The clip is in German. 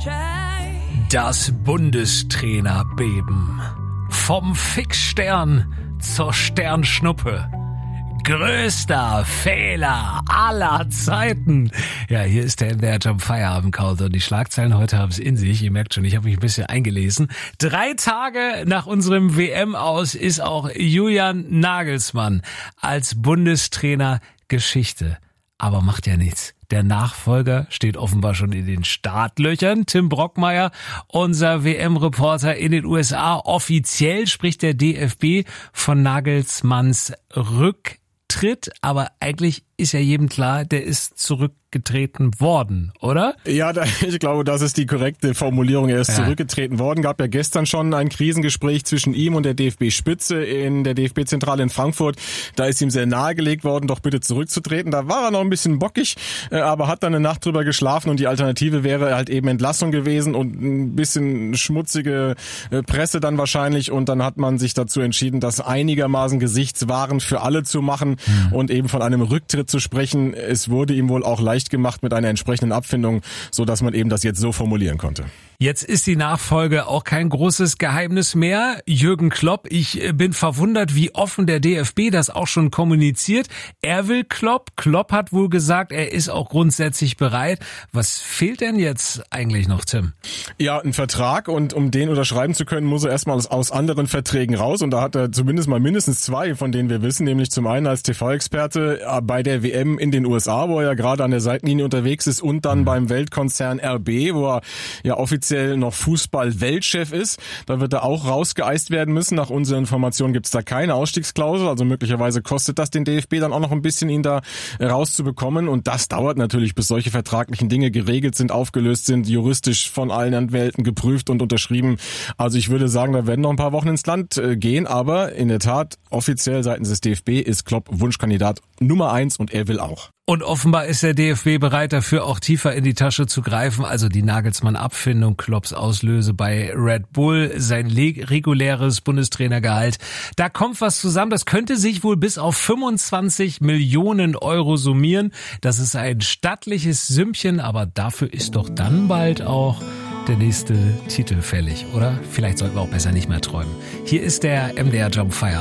Das Bundestrainerbeben. Vom Fixstern zur Sternschnuppe. Größter Fehler aller Zeiten. Ja, hier ist der MDR Jump Feierabend Countdown. Die Schlagzeilen heute haben es in sich. Ihr merkt schon, ich habe mich ein bisschen eingelesen. 3 Tage nach unserem WM-Aus ist auch Julian Nagelsmann als Bundestrainer Geschichte. Aber macht ja nichts. Der Nachfolger steht offenbar schon in den Startlöchern. Tim Brockmeier, unser WM-Reporter in den USA. Offiziell spricht der DFB von Nagelsmanns Rücktritt. Aber eigentlich ist ja jedem klar, der ist zurückgetreten worden, oder? Ja, ich glaube, das ist die korrekte Formulierung. Er ist zurückgetreten worden. Gab ja gestern schon ein Krisengespräch zwischen ihm und der DFB-Spitze in der DFB-Zentrale in Frankfurt. Da ist ihm sehr nahegelegt worden, doch bitte zurückzutreten. Da war er noch ein bisschen bockig, aber hat dann eine Nacht drüber geschlafen und die Alternative wäre halt eben Entlassung gewesen und ein bisschen schmutzige Presse dann wahrscheinlich. Und dann hat man sich dazu entschieden, das einigermaßen gesichtswahrend für alle zu machen und eben von einem Rücktritt zu sprechen. Es wurde ihm wohl auch leicht gemacht mit einer entsprechenden Abfindung, so dass man eben das jetzt so formulieren konnte. Jetzt ist die Nachfolge auch kein großes Geheimnis mehr. Jürgen Klopp, ich bin verwundert, wie offen der DFB das auch schon kommuniziert. Er will Klopp. Klopp hat wohl gesagt, er ist auch grundsätzlich bereit. Was fehlt denn jetzt eigentlich noch, Tim? Ja, ein Vertrag, und um den unterschreiben zu können, muss er erstmal aus anderen Verträgen raus, und da hat er zumindest mal mindestens 2, von denen wir wissen, nämlich zum einen als TV-Experte bei der WM in den USA, wo er ja gerade an der Seitenlinie unterwegs ist, und dann beim Weltkonzern RB, wo er ja offiziell noch Fußball-Weltchef ist. Da wird er auch rausgeeist werden müssen. Nach unseren Informationen gibt es da keine Ausstiegsklausel, also möglicherweise kostet das den DFB dann auch noch ein bisschen, ihn da rauszubekommen, und das dauert natürlich, bis solche vertraglichen Dinge geregelt sind, aufgelöst sind, juristisch von allen Anwälten geprüft und unterschrieben. Also ich würde sagen, da werden noch ein paar Wochen ins Land gehen, aber in der Tat, offiziell seitens des DFB ist Klopp Wunschkandidat Nummer 1 und er will auch. Und offenbar ist der DFB bereit dafür, auch tiefer in die Tasche zu greifen. Also die Nagelsmann-Abfindung, Klopps Auslöse bei Red Bull, sein reguläres Bundestrainergehalt. Da kommt was zusammen. Das könnte sich wohl bis auf 25 Millionen Euro summieren. Das ist ein stattliches Sümmchen, aber dafür ist doch dann bald auch der nächste Titel fällig, oder? Vielleicht sollten wir auch besser nicht mehr träumen. Hier ist der MDR Jump Fire.